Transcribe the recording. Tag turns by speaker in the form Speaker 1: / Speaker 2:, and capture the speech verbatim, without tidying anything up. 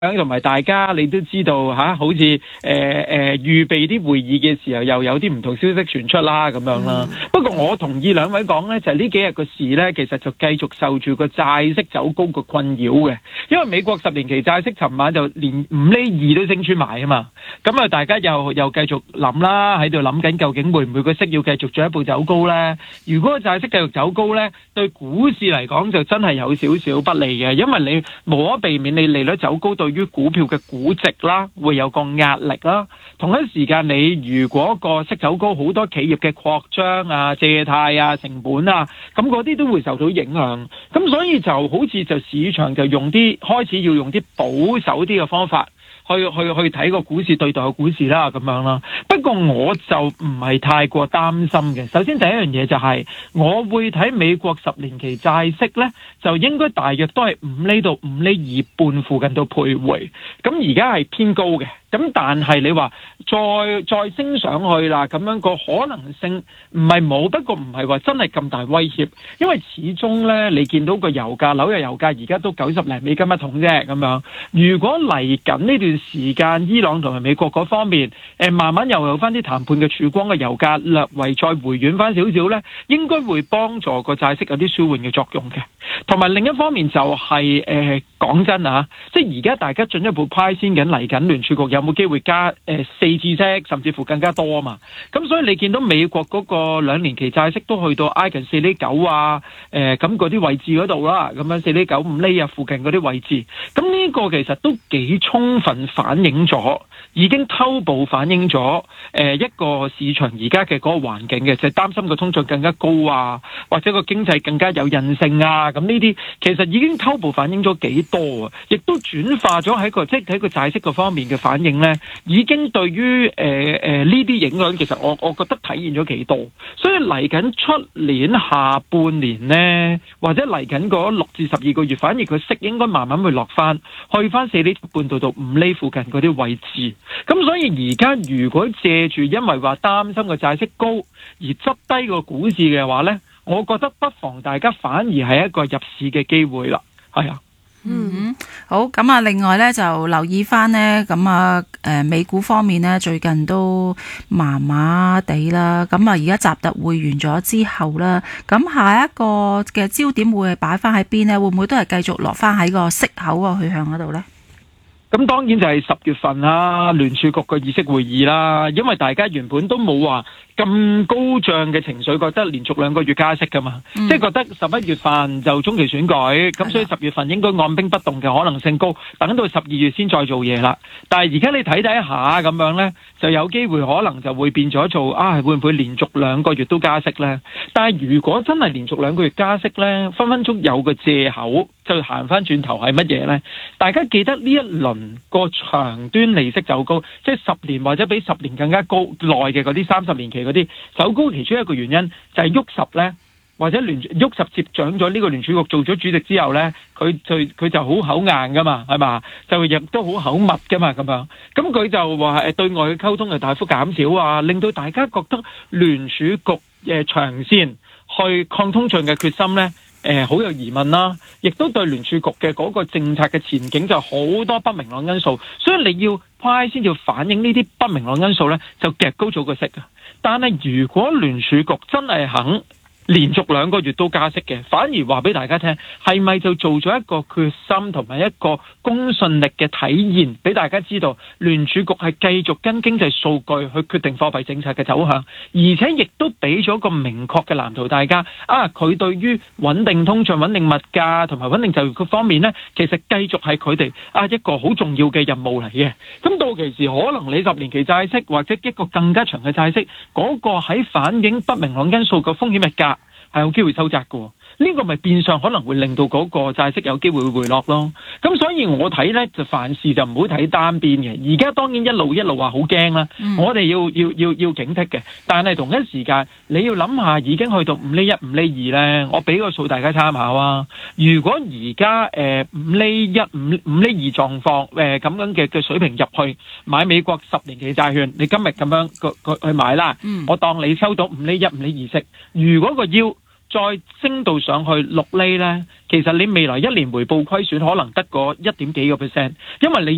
Speaker 1: 同埋大家你都知道吓、啊，好似誒誒預備啲會議嘅時候，又有啲唔同消息傳出啦咁樣啦。嗯、不過我同意兩位講咧，就係、是、呢幾日個市咧，其實就繼續受住個債息走高個困擾嘅。因為美國十年期債息尋晚就連五厘二都升穿埋啊嘛。咁啊，大家又又繼續諗啦，喺度諗緊究竟會唔會個息要繼續進一步走高咧？如果個債息繼續走高咧，對股市嚟講就真係有少少不利嘅，因為你無可避免你利率走高到於股票嘅估值啦，會有個壓力啦。同一時間，你如果個息走高，好多企業嘅擴張啊、借貸啊、成本啊，咁嗰啲都會受到影響。咁所以就好似就市場就用啲開始要用啲保守啲嘅方法。去去去睇個股市，對待個股市啦咁樣啦。不過我就唔係太過擔心嘅。首先第一樣嘢就係、是，我會睇美國十年期債息呢，就應該大約都係五厘到五厘二半附近度徘徊。咁而家係偏高嘅。咁但係你話再再升上去啦，咁樣個可能性唔係冇，不過唔係話真係咁大威脅，因為始終呢，你見到個油價，紐約油價而家都九十零美金一桶啫咁樣。如果嚟緊呢段時間，伊朗同埋美國嗰方面，誒慢慢又有翻啲談判嘅曙光，嘅油價略為再回軟翻少少呢，應該會幫助個債息有啲舒緩嘅作用嘅。同埋另一方面就係誒講真啊，即係而家大家進一步派先緊嚟緊聯儲局有冇機會加誒四次息，甚至乎更加多啊嘛。咁所以你見到美國嗰個兩年期債息都去到挨近四厘九啊，誒咁嗰啲位置嗰度啦，咁樣四厘九五厘啊附近嗰啲位置。咁呢個其實都幾充分反映咗，已經偷步反映咗誒、呃、一個市場而家嘅嗰個環境嘅，就係、是、擔心個通脹更加高啊，或者個經濟更加有韌性啊。咁呢啲其實已經偷步反映咗幾多啊，亦都轉化咗喺個即係喺個債息個方面嘅反應咧，已經對於誒誒呢啲影響，其實我我覺得體現咗幾多。所以嚟緊出年下半年咧，或者嚟緊嗰六至十二個月，反而個息應該慢慢會落翻，去翻四厘半到到五厘附近嗰啲位置。咁所以而家如果借住因為話擔心個債息高而執低個股市嘅話咧，我覺得不妨大家反而係一個入市嘅機會啦。係啊。
Speaker 2: 嗯，好，咁啊，另外咧就留意翻呢。咁啊，誒，美股方面呢，最近都麻麻地啦，咁啊，而家習特會完咗之後啦，咁下一個嘅焦點會係擺翻喺邊呢？會唔會都係繼續落翻喺個息口個去向嗰度呢？
Speaker 1: 咁當然就係十月份啦，聯儲局個議息會議啦，因為大家原本都冇話咁高漲嘅情緒，覺得連續兩個月加息噶嘛，嗯、即係覺得十一月份就中期選舉，咁、嗯、所以十月份應該按兵不動嘅可能性高，等到十二月先再做嘢啦。但係而家你睇睇一下咁樣呢，就有機會可能就會變咗做啊，會唔會連續兩個月都加息呢？但係如果真係連續兩個月加息呢，分分鐘有個藉口就行翻轉頭係乜嘢呢？大家記得呢一輪個長端利息走高，即係十年或者比十年更加高耐嘅嗰啲三十年期嗰啲走高，其中一個原因就係沃什呢，或者聯沃什接掌咗呢個聯儲局做咗主席之後呢，佢就佢就好口硬噶嘛，係嘛，就亦都好口密噶嘛，咁樣，咁佢就話誒對外嘅溝通就大幅減少啊，令到大家覺得聯儲局誒長線去抗通脹嘅決心呢，誒好、呃、有疑問啦，亦都對聯儲局嘅嗰個政策嘅前景就好多不明朗因素，所以你要派先要反映呢啲不明朗因素呢，就夾高咗個息啊。但係如果聯儲局真係肯連續兩個月都加息嘅，反而話俾大家聽，係咪就做咗一個決心同埋一個公信力嘅體現，俾大家知道聯儲局係繼續跟經濟數據去決定貨幣政策嘅走向，而且亦都俾咗個明確嘅藍圖大家啊，佢對於穩定通脹、穩定物價同埋穩定就業方面呢，其實繼續係佢哋啊一個好重要嘅任務嚟嘅。咁到期時可能你十年期債息或者一個更加長嘅債息，嗰個喺反映不明朗因素嘅風險嘅價係有機會收窄嘅，呢個咪變相可能會令到嗰個債息有機會回落咯。咁所以我睇呢，就凡事就唔好睇單邊嘅。而家當然一路一路話好驚啦，嗯、我哋要要要要警惕嘅。但係同一時間你要諗下，已經去到五厘一、五厘二呢，我俾個數大家參考啊。如果而家誒五厘一、五五厘二狀況誒咁樣嘅嘅水平入去買美國十年期債券，你今日咁樣個去買啦，嗯、我當你收到五厘一、五厘二息，如果個腰再升到上去六厘呢，其實你未來一年回報虧損可能得個一點幾個 percent，因為你